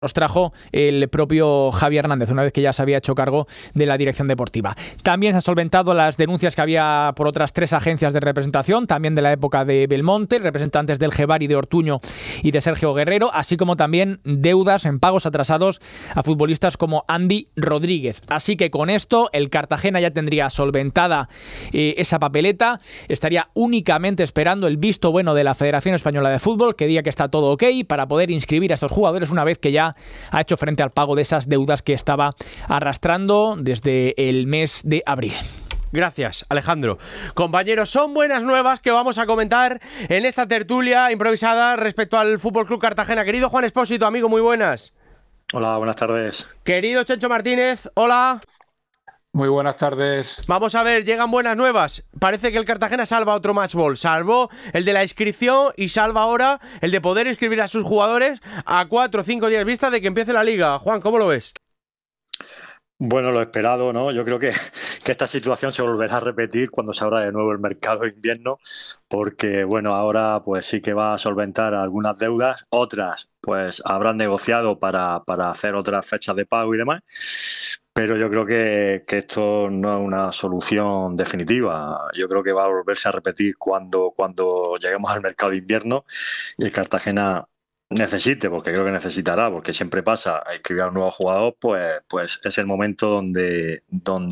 los trajo el propio Javi Hernández, una vez que ya se había hecho cargo de la dirección deportiva. También se han solventado las denuncias que había por otras 3 agencias de representación, también de la época de Belmonte, representantes del Gebari, de Ortuño y de Sergio Guerrero, así como también deudas en pagos atrasados a futbolistas como Andy Rodríguez. Así que con esto el Cartagena ya tendría solventada esa papeleta, estaría únicamente esperando el visto bueno de la Federación Española de Fútbol, que diga que está todo ok para poder inscribir a estos jugadores una vez que ya ha hecho frente al pago de esas deudas que estaba arrastrando desde el mes de abril. Gracias, Alejandro. Compañeros, son buenas nuevas que vamos a comentar en esta tertulia improvisada respecto al Fútbol Club Cartagena. Querido Juan Espósito, amigo, muy buenas. Hola, buenas tardes. Querido Chencho Martínez, hola. Muy buenas tardes. Vamos a ver, llegan buenas nuevas. Parece que el Cartagena salva otro match ball. Salvó el de la inscripción y salva ahora el de poder inscribir a sus jugadores a 4 o 5 días vista de que empiece la liga. Juan, ¿cómo lo ves? Bueno, lo esperado, ¿no? Yo creo que esta situación se volverá a repetir cuando se abra de nuevo el mercado de invierno, porque, bueno, ahora pues sí que va a solventar algunas deudas, otras pues habrán negociado para hacer otras fechas de pago y demás, pero yo creo que esto no es una solución definitiva. Yo creo que va a volverse a repetir cuando lleguemos al mercado de invierno y el Cartagena necesite, porque creo que necesitará, porque siempre pasa, a inscribir a un nuevo jugador, pues es el momento donde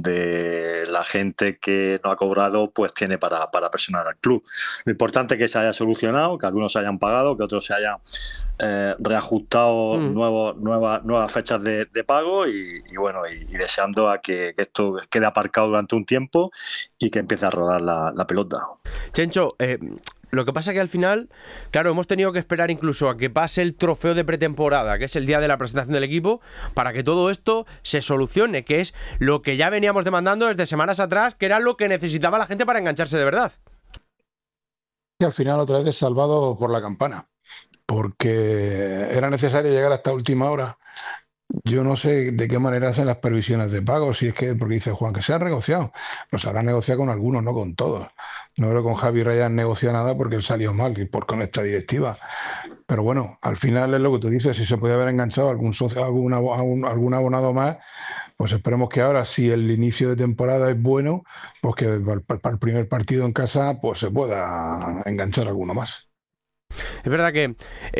la gente que no ha cobrado pues tiene para presionar al club. Lo importante es que se haya solucionado, que algunos se hayan pagado, que otros se hayan reajustado nuevas fechas de pago y deseando a que esto quede aparcado durante un tiempo y que empiece a rodar la pelota. Chencho, lo que pasa que al final, claro, hemos tenido que esperar incluso a que pase el trofeo de pretemporada, que es el día de la presentación del equipo, para que todo esto se solucione, que es lo que ya veníamos demandando desde semanas atrás, que era lo que necesitaba la gente para engancharse de verdad. Y al final otra vez salvado por la campana, porque era necesario llegar hasta última hora. Yo no sé de qué manera hacen las previsiones de pago, si es que, porque dice Juan, que se han negociado. Pues habrán negociado con algunos, no con todos. No creo que con Javi Reyes han negociado nada porque él salió mal y con esta directiva. Pero bueno, al final es lo que tú dices, si se puede haber enganchado algún socio, algún abonado más, pues esperemos que ahora, si el inicio de temporada es bueno, pues que para el primer partido en casa pues se pueda enganchar alguno más. Es verdad que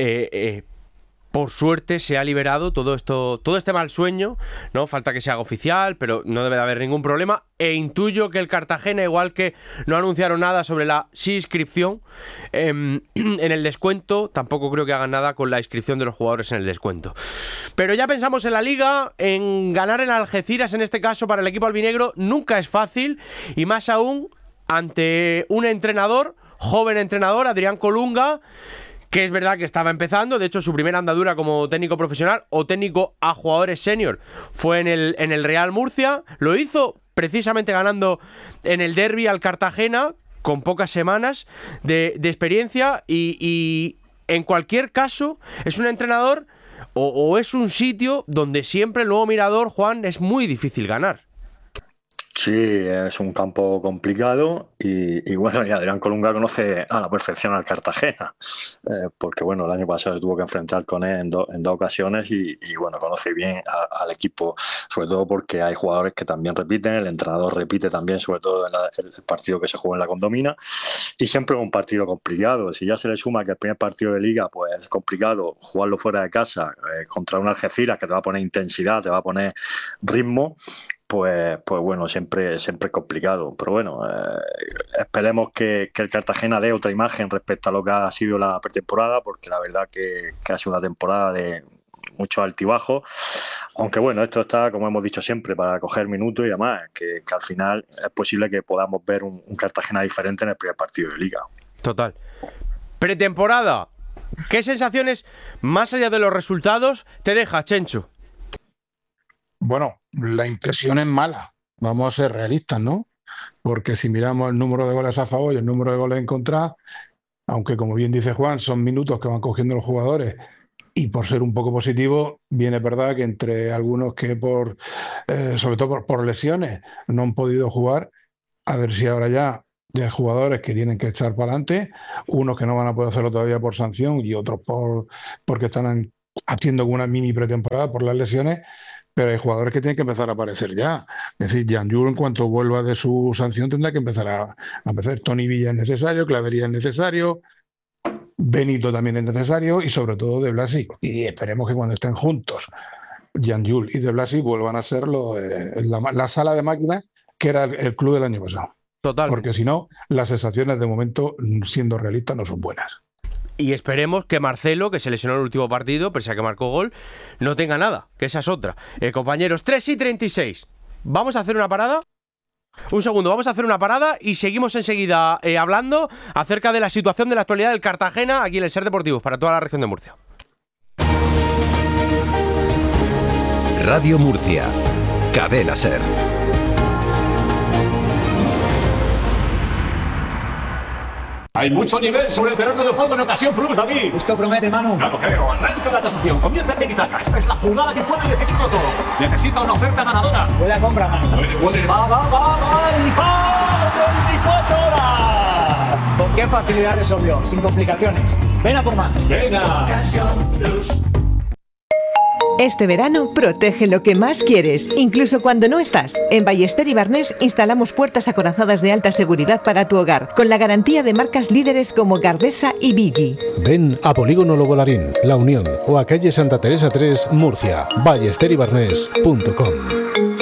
por suerte se ha liberado todo este mal sueño, ¿no? Falta que se haga oficial, pero no debe de haber ningún problema. E intuyo que el Cartagena, igual que no anunciaron nada sobre la inscripción en el descuento, tampoco creo que hagan nada con la inscripción de los jugadores en el descuento. Pero ya pensamos en la Liga, en ganar en Algeciras, en este caso para el equipo albinegro, nunca es fácil, y más aún ante un entrenador, joven entrenador, Adrián Colunga, que es verdad que estaba empezando. De hecho, su primera andadura como técnico profesional o técnico a jugadores senior fue en el Real Murcia. Lo hizo precisamente ganando en el derbi al Cartagena con pocas semanas de experiencia y en cualquier caso es un entrenador o es un sitio donde siempre el nuevo Mirador, Juan, es muy difícil ganar. Sí, es un campo complicado y bueno, y Adrián Colunga conoce a la perfección al Cartagena, porque bueno, el año pasado se tuvo que enfrentar con él en dos ocasiones y bueno, conoce bien al equipo, sobre todo porque hay jugadores que también repiten, el entrenador repite también, sobre todo en el partido que se jugó en la Condomina, y siempre es un partido complicado. Si ya se le suma que el primer partido de Liga pues es complicado, jugarlo fuera de casa contra un Algeciras que te va a poner intensidad, te va a poner ritmo, pues bueno, siempre es complicado. Pero bueno, esperemos que el Cartagena dé otra imagen respecto a lo que ha sido la pretemporada, porque la verdad que ha sido una temporada de muchos altibajos. Aunque bueno, esto está, como hemos dicho siempre, para coger minutos y demás, que al final es posible que podamos ver un Cartagena diferente en el primer partido de Liga. Total. Pretemporada, ¿qué sensaciones, más allá de los resultados, te deja, Chencho? Bueno, la impresión es mala, vamos a ser realistas, ¿no? Porque si miramos el número de goles a favor y el número de goles en contra, aunque como bien dice Juan, son minutos que van cogiendo los jugadores y por ser un poco positivo, bien es verdad que entre algunos que sobre todo por lesiones no han podido jugar, a ver si ahora ya hay jugadores que tienen que echar para adelante, unos que no van a poder hacerlo todavía por sanción y otros porque están haciendo una mini pretemporada por las lesiones, pero hay jugadores que tienen que empezar a aparecer ya. Es decir, Janjul, en cuanto vuelva de su sanción, tendrá que empezar a empezar. Tony Villa es necesario, Clavería es necesario, Benito también es necesario y sobre todo De Blasi. Y esperemos que cuando estén juntos Janjul y De Blasi vuelvan a ser la sala de máquinas que era el club del año pasado. Total. Porque si no, las sensaciones de momento, siendo realistas, no son buenas. Y esperemos que Marcelo, que se lesionó en el último partido, pese a que marcó gol, no tenga nada, que esa es otra. Compañeros, 3:36. Vamos a hacer una parada. Un segundo, vamos a hacer una parada y seguimos enseguida hablando acerca de la situación de la actualidad del Cartagena aquí en el SER Deportivos para toda la región de Murcia. Radio Murcia, Cadena SER. Hay mucho nivel sobre el terreno de juego en ocasión plus, David. Esto promete, Manu. No lo creo. Arranca la tasación. Comienza en Tiki-Taka. Esta es la jugada que puede decidirlo todo. Necesita una oferta ganadora. Buena compra, Manu. Puede. Va. ¡Y ¡24 horas! ¿Con qué facilidad resolvió? Sin complicaciones. Ven a por más. Venga. Este verano protege lo que más quieres, incluso cuando no estás. En Ballester y Barnés instalamos puertas acorazadas de alta seguridad para tu hogar, con la garantía de marcas líderes como Gardesa y Vigi. Ven a Polígono Lobolarín, La Unión o a calle Santa Teresa 3, Murcia. ballesteribarnés.com.